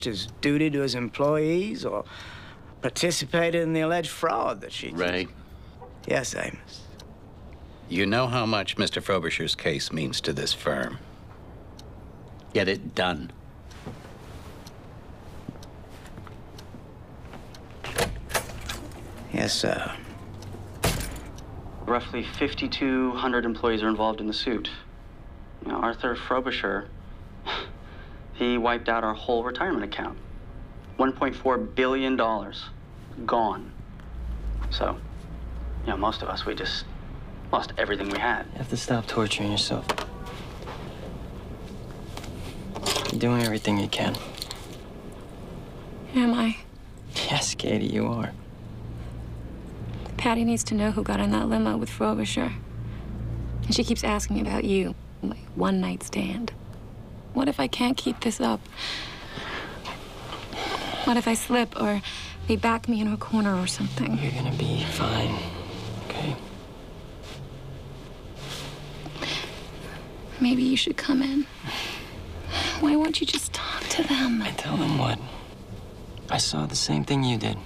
his duty to his employees or participated in the alleged fraud that she... Ray? Yes, Amos. You know how much Mr. Frobisher's case means to this firm. Get it done. Yes, sir. Roughly 5,200 employees are involved in the suit. You know, Arthur Frobisher, he wiped out our whole retirement account. $1.4 billion gone. So, you know, most of us, we just lost everything we had. You have to stop torturing yourself. You're doing everything you can. Am I? Yes, Katie, you are. Patty needs to know who got in that limo with Frobisher. And she keeps asking me about you, like one night stand. What if I can't keep this up? What if I slip or they back me into a corner or something? You're gonna be fine, okay? Maybe you should come in. Why won't you just talk to them? I tell them what? I saw the same thing you did.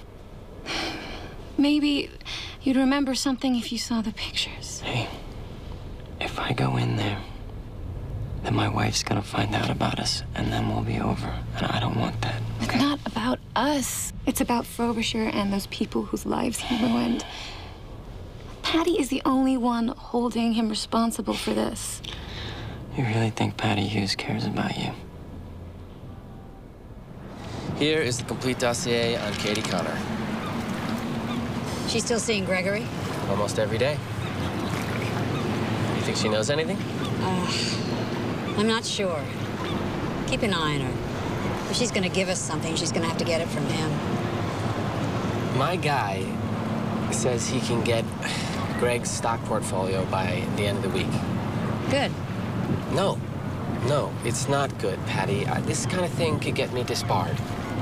Maybe you'd remember something if you saw the pictures. Hey, if I go in there, then my wife's gonna find out about us, and then we'll be over. And I don't want that, okay? It's not about us. It's about Frobisher and those people whose lives he ruined. Patty is the only one holding him responsible for this. You really think Patty Hughes cares about you? Here is the complete dossier on Katie Connor. She's still seeing Gregory? Almost every day. You think she knows anything? I'm not sure. Keep an eye on her. If she's gonna give us something, she's gonna have to get it from him. My guy says he can get Greg's stock portfolio by the end of the week. Good. No, it's not good, Patty. This kind of thing could get me disbarred.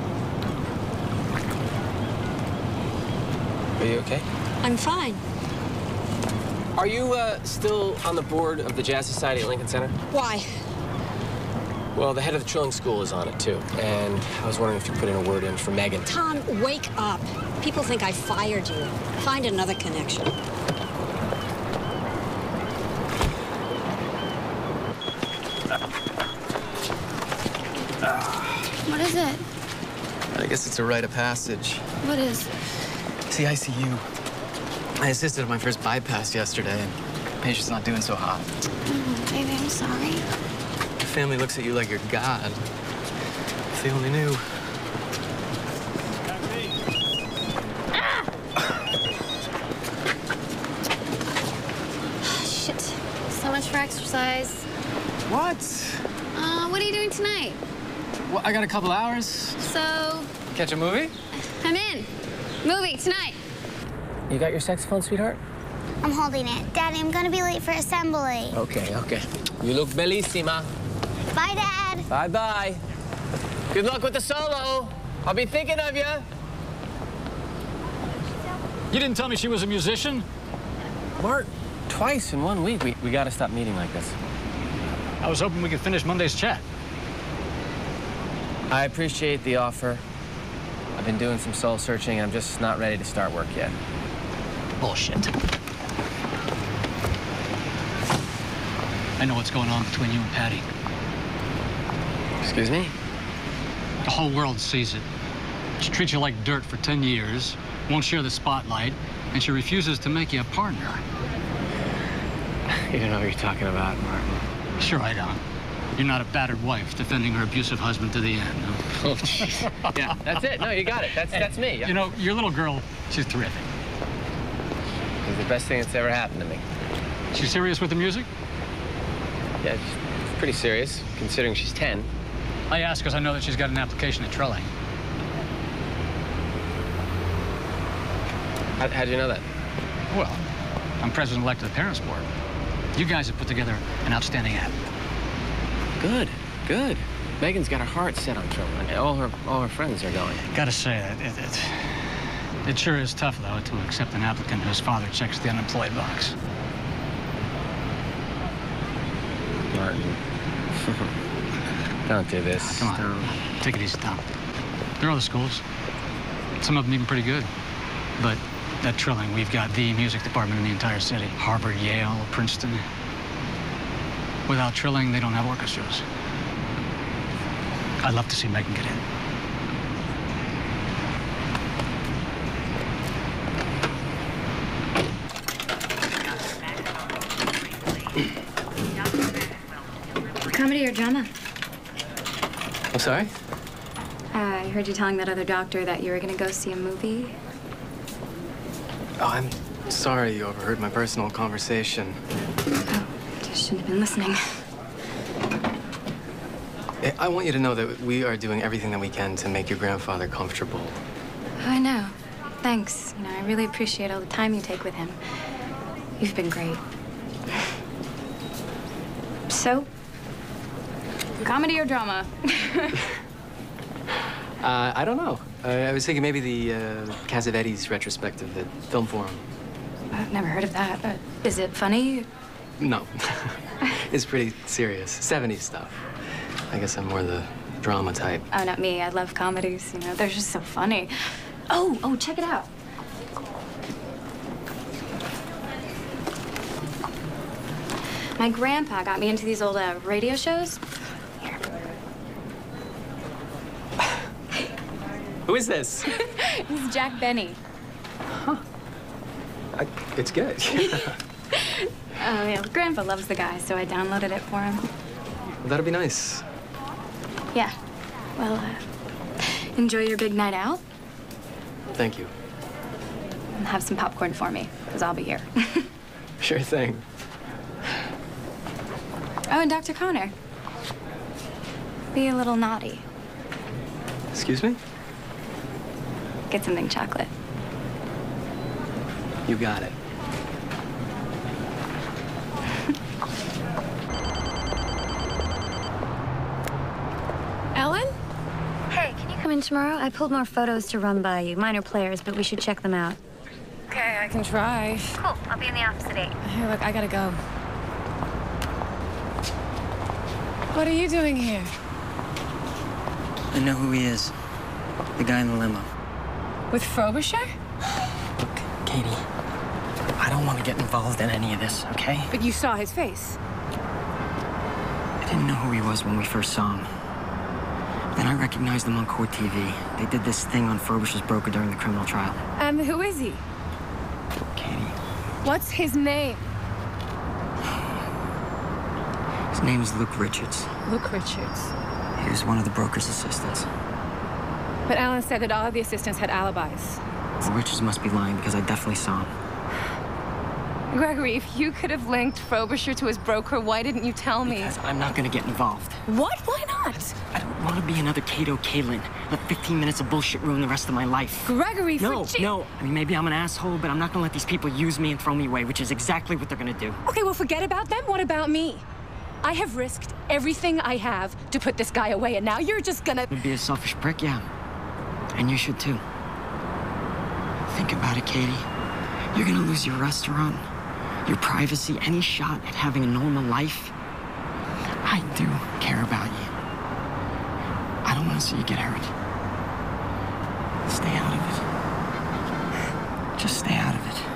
Are you okay? I'm fine. Are you still on the board of the Jazz Society at Lincoln Center? Why? Well, the head of the Trilling School is on it, too. And I was wondering if you put in a word in for Megan. Tom, wake up. People think I fired you. Find another connection. What is it? I guess it's a rite of passage. What is? See, ICU. I assisted at my first bypass yesterday, and the patient's not doing so hot. Oh, baby, I'm sorry. Your family looks at you like you're God. If they only knew. Shit. So much for exercise. What? What are you doing tonight? Well, I got a couple hours. So, Catch a movie? I'm in. Movie tonight. You got your saxophone, sweetheart? I'm holding it. Daddy, I'm gonna be late for assembly. Okay. You look bellissima. Bye, Dad. Bye-bye. Good luck with the solo. I'll be thinking of you. You didn't tell me she was a musician? Mark, twice in 1 week. We gotta stop meeting like this. I was hoping we could finish Monday's chat. I appreciate the offer. I've been doing some soul searching, and I'm just not ready to start work yet. Bullshit. I know what's going on between you and Patty. Excuse me? The whole world sees it. She treats you like dirt for 10 years, won't share the spotlight, and she refuses to make you a partner. You don't know what you're talking about, Martin. Sure I don't. You're not a battered wife defending her abusive husband to the end. No? Oh, jeez. Yeah, that's it. No, you got it. That's me. You know, your little girl, she's terrific. It's the best thing that's ever happened to me. She's serious with the music? Yeah, it's pretty serious, considering she's 10. I ask because I know that she's got an application at Trilling. How'd you know that? Well, I'm president-elect of the Parents Board. You guys have put together an outstanding ad. Good. Megan's got her heart set on Trilling. All her friends are going. Gotta say, it sure is tough, though, to accept an applicant whose father checks the unemployed box. Martin. Don't do this. Come on. Take it easy, Tom. There are other schools. Some of them even pretty good. But at Trilling, we've got the music department in the entire city. Harvard, Yale, Princeton. Without Trilling, they don't have orchestras. I'd love to see Megan get in. Comedy or drama? I'm sorry? I heard you telling that other doctor that you were gonna go see a movie. Oh, I'm sorry you overheard my personal conversation. Oh, just shouldn't have been listening. I want you to know that we are doing everything that we can to make your grandfather comfortable. Oh, I know. Thanks. You know, I really appreciate all the time you take with him. You've been great. So, comedy or drama? I don't know. I was thinking maybe the Cassavetes retrospective at Film Forum. I've never heard of that. Is it funny? No. It's pretty serious. 70s stuff. I guess I'm more the drama type. Oh, not me. I love comedies. You know, they're just so funny. Oh, check it out. My grandpa got me into these old radio shows. Here. Who is this? He's Jack Benny. Huh. It's good. Oh, yeah. Grandpa loves the guy, so I downloaded it for him. Well, that'll be nice. Yeah. Well, enjoy your big night out. Thank you. And have some popcorn for me, because I'll be here. Sure thing. Oh, and Dr. Connor. Be a little naughty. Excuse me? Get something chocolate. You got it. Ellen? Hey, can you come in tomorrow? I pulled more photos to run by you. Minor players, but we should check them out. Okay, I can try. Cool. I'll be in the office at 8. Here, look, I gotta go. What are you doing here? I know who he is. The guy in the limo. With Frobisher? Look, Katie, I don't want to get involved in any of this, okay? But you saw his face. I didn't know who he was when we first saw him. Then I recognized him on Court TV. They did this thing on Frobisher's broker during the criminal trial. Who is he? Katie. What's his name? His name is Luke Richards. Luke Richards. He was one of the broker's assistants. But Alan said that all of the assistants had alibis. The Richards must be lying because I definitely saw him. Gregory, if you could have linked Frobisher to his broker, why didn't you tell me? Because I'm not going to get involved. What? Why not? I don't want to be another Kato Kalin. Let 15 minutes of bullshit ruin the rest of my life. Gregory, No. I mean, maybe I'm an asshole, but I'm not going to let these people use me and throw me away, which is exactly what they're going to do. Okay, well, forget about them. What about me? I have risked everything I have to put this guy away, and now you're just gonna... You'd be a selfish prick, yeah. And you should, too. Think about it, Katie. You're going to lose your restaurant, your privacy, any shot at having a normal life. I do care about you. I don't want to see you get hurt. Stay out of it. Just stay out of it.